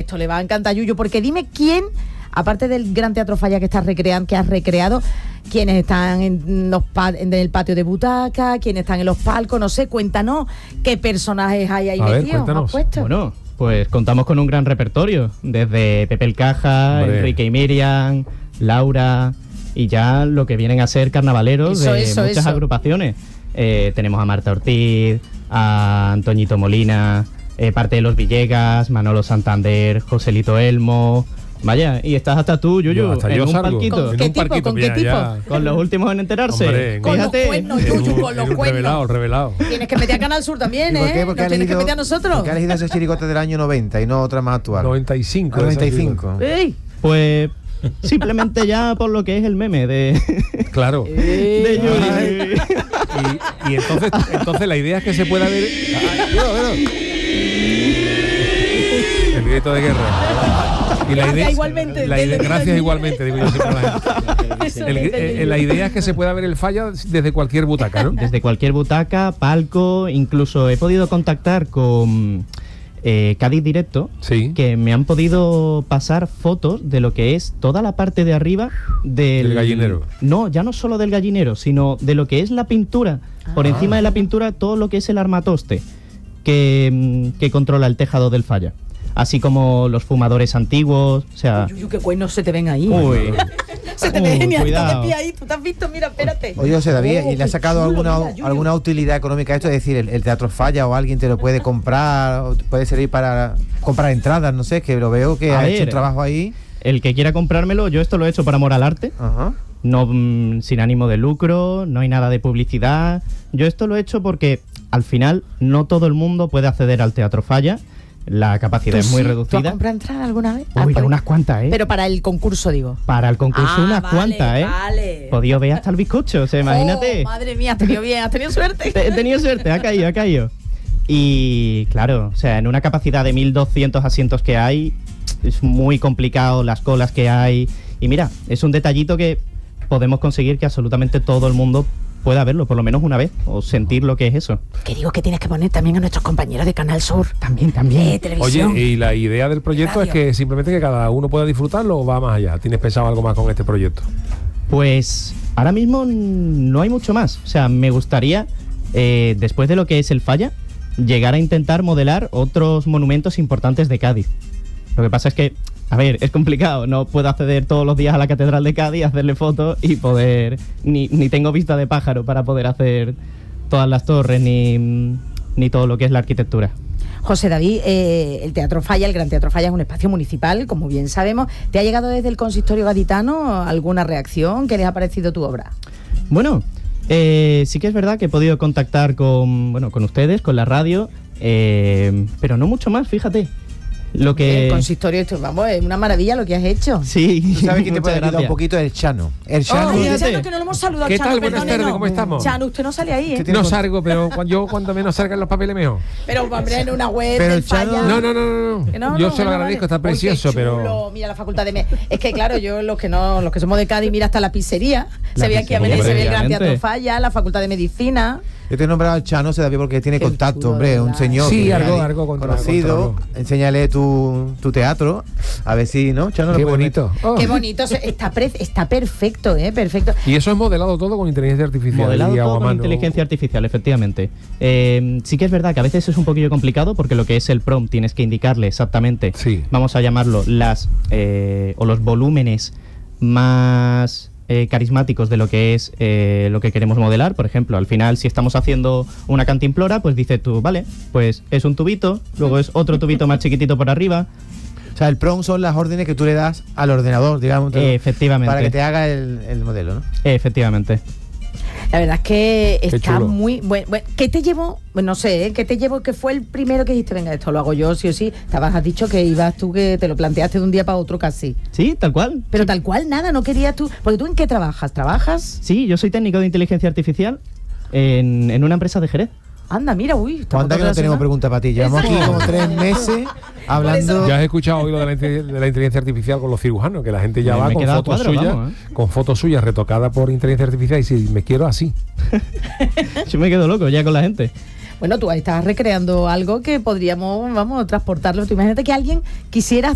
esto le va a encantar a Yuyu, porque dime quién, aparte del Gran Teatro Falla que has recreado, quiénes están en el patio de butaca, quiénes están en los palcos, no sé, cuéntanos qué personajes hay ahí metidos. Bueno, pues contamos con un gran repertorio, desde Pepe el Caja, Enrique y Miriam, Laura, y ya lo que vienen a ser carnavaleros de muchas agrupaciones. Tenemos a Marta Ortiz, a Antoñito Molina, parte de los Villegas, Manolo Santander, Joselito Elmo. Vaya, y estás hasta tú, Yuyu, en un palquito. ¿Con qué tipo? ¿Con qué tipo? Con los últimos en enterarse. Hombre, con los cuernos, Yuyu, con los cuernos. Revelado. Tienes que meter a Canal Sur también, ¿Por qué? Nos tienes que meter a nosotros. ¿Por qué has elegido ese chirigote del año 90 y no otra más actual? 95. 95. Pues simplemente ya por lo que es el meme de... Claro. de Yuyu. Y entonces la idea es que se pueda ver... El grito de guerra. Y gracias igualmente. Gracias igualmente, digo yo siempre. La idea es que se pueda ver el Falla desde cualquier butaca, ¿no? Desde cualquier butaca, palco, incluso he podido contactar con Cádiz Directo, sí, que me han podido pasar fotos de lo que es toda la parte de arriba del gallinero. No, ya no solo del gallinero, sino de lo que es la pintura. Por encima de la pintura, todo lo que es el armatoste que controla el tejado del Falla. Así como los fumadores antiguos, o sea... Uy, qué cuernos se te ven ahí. Uy. Se te ven cuidado. de pie ahí, tú te has visto, mira, espérate. Oye, José David, ¿y le has sacado alguna utilidad económica a esto? Es decir, el Teatro Falla o alguien te lo puede comprar, o puede servir para comprar entradas, no sé, que lo veo que ha hecho un trabajo ahí. El que quiera comprármelo, yo esto lo he hecho por amor al arte. Ajá. No sin ánimo de lucro, no hay nada de publicidad. Yo esto lo he hecho porque al final no todo el mundo puede acceder al Teatro Falla. La capacidad es muy reducida. ¿Tú has comprado entrada alguna vez? Uy, unas cuantas, ¿eh? Pero para el concurso, digo. Para el concurso unas cuantas, ¿eh? Vale. Podía ver hasta el bizcocho, o sea, imagínate. Madre mía, has tenido bien, has tenido suerte. He tenido suerte, ha caído. Y claro, o sea, en una capacidad de 1.200 asientos que hay, es muy complicado las colas que hay. Y mira, es un detallito que podemos conseguir que absolutamente todo el mundo pueda verlo por lo menos una vez o sentir lo que es eso. Que digo que tienes que poner también a nuestros compañeros de Canal Sur. También. Televisión. Oye, y la idea del proyecto es que simplemente que cada uno pueda disfrutarlo o va más allá. ¿Tienes pensado algo más con este proyecto? Pues ahora mismo no hay mucho más. O sea, me gustaría, después de lo que es el Falla, llegar a intentar modelar otros monumentos importantes de Cádiz. Lo que pasa es que, a ver, es complicado, no puedo acceder todos los días a la Catedral de Cádiz, hacerle fotos y poder... Ni tengo vista de pájaro para poder hacer todas las torres ni todo lo que es la arquitectura. José David, el Teatro Falla, el Gran Teatro Falla es un espacio municipal, como bien sabemos. ¿Te ha llegado desde el consistorio gaditano alguna reacción? ¿Qué les ha parecido tu obra? Bueno, sí que es verdad que he podido contactar con ustedes, con la radio, pero no mucho más, fíjate. Lo que... El consistorio, esto, vamos, es una maravilla lo que has hecho. Sí. ¿Tú sabes quién te puede ayudar un poquito? El Chano. El Chano. El Chano, que no lo hemos saludado. ¿Qué Chano, tal? Buenas tardes, ¿cómo estamos? Chano, usted no sale ahí, ¿eh? No salgo, pero cuando menos salgan los papeles mejor. Pero, hombre, en una web Pero del el Chano... Falla... No. Yo se lo agradezco, está precioso, pero... Mira la facultad de... Es que, claro, yo, los que somos de Cádiz, mira hasta la pizzería. Se ve aquí a Belén, se ve el Gran Teatro Falla, la facultad de Medicina... Yo te he nombrado al Chano, se David, porque tiene contacto, chulo, hombre, un señor. Sí, algo conocido. Enséñale tu teatro, a ver si, ¿no? Chano, qué bonito. Qué bonito, está perfecto, perfecto. Y eso es modelado todo con inteligencia artificial. Modelado todo con inteligencia artificial, efectivamente. Sí que es verdad que a veces es un poquillo complicado porque lo que es el prompt tienes que indicarle exactamente, vamos a llamarlo, o los volúmenes más... carismáticos de lo que es lo que queremos modelar. Por ejemplo, al final, si estamos haciendo una cantimplora, pues dice tú, vale, pues es un tubito, luego es otro tubito más chiquitito por arriba. O sea, el prompt son las órdenes que tú le das al ordenador, digamos, efectivamente, para que te haga el modelo, ¿no? Efectivamente. La verdad es que Qué está chulo. muy bueno. ¿Qué te llevó? No sé, ¿qué te llevó? ¿Qué fue el primero que dijiste? Venga, esto lo hago yo, sí o sí. Has dicho que ibas tú, que te lo planteaste de un día para otro casi. Sí, tal cual. Pero tal cual, nada, no querías tú. Porque tú, ¿en qué trabajas? ¿Trabajas? Sí, yo soy técnico de inteligencia artificial en una empresa de Jerez. Anda, mira, uy. ¿Cuántas que no tenemos preguntas para ti? Llevamos aquí como 3 meses hablando... Ya has escuchado hoy lo de la inteligencia artificial con los cirujanos, que la gente ya va me con queda fotos cuadro, suyas, vamos, con fotos suyas retocadas por inteligencia artificial y si me quiero así. Yo me quedo loco ya con la gente. Bueno, tú ahí estás recreando algo que podríamos, transportarlo. Tú imagínate que alguien quisiera